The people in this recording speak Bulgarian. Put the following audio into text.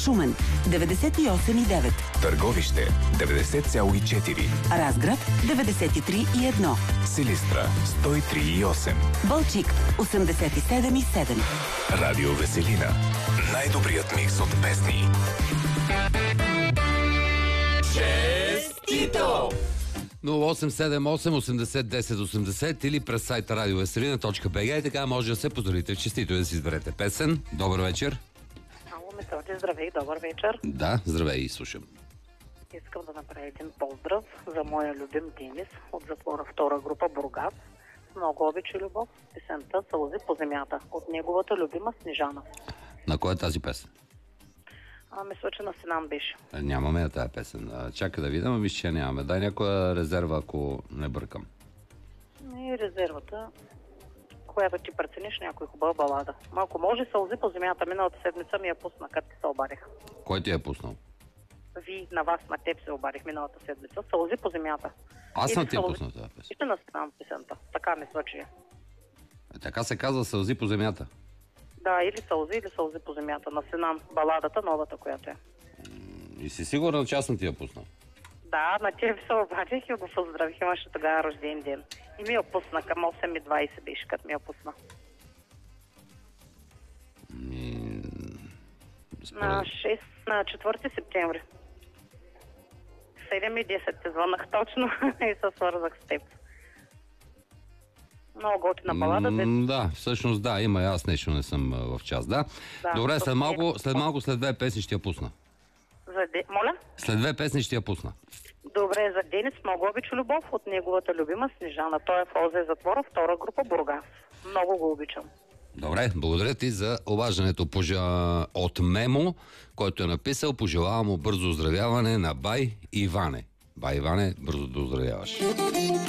Шумен 98,9, Търговище 90,4, Разград 93,1, Силистра 103,8, Балчик 87,7. Радио Веселина. Най-добрият микс от песни. Честито! 0878-80-10-80 или през сайта radioveselina.bg и така може да се поздравите в честито и да си изберете песен. Добър вечер. Ало, Методи, здравей, добър вечер. Да, здравей и слушам. Искам да направя един поздрав за моя любим Денис от затвора втора група Бургас. Много обича любов, песента "Сълзи по земята" от неговата любима Снежана. На кой е тази песен? Мисля, че на Синан беше. Нямаме тази песен. Чакай да видим, мисля, че нямаме. Дай някоя резерва, ако не бъркам. И резервата, която ти прецениш, някой хубава балада. Малко може "Сълзи по земята" миналата седмица ми я пусна, като ти се обадих. Кой ти е пуснал? На вас, на теб се обадих миналата седмица. "Сълзи по земята". Аз съм ти я пуснал тази песен. И на Синан песента. Така мисля, че е. Така се казва "Сълзи по земята". Да, или "Сълзи", или "Сълзи по земята" на Синан. Баладата, новата, която е. И си сигурна, че аз съм ти я пуснал? Да, на теб се обадих и го поздравих. Имаше тогава рожден ден. И ми я пусна към 8:20 беше, като ми я пусна. На 4 септември. 7:10 те звънах точно и се свързах с теб. Много готина балада. Да, всъщност да, има и аз нещо не съм в час, да. Добре, след две песни ще я пусна. Моля? След две песни ще я пусна. Добре, за Денис много обича любов от неговата любима Снежана. Той е в ОЗ затвора, втора група Бургас. Много го обичам. Добре, благодаря ти за обаждането от Мемо, който е написал: пожелавам му бързо оздравяване на бай Иване. Бай Иване, бързо да оздравяваш.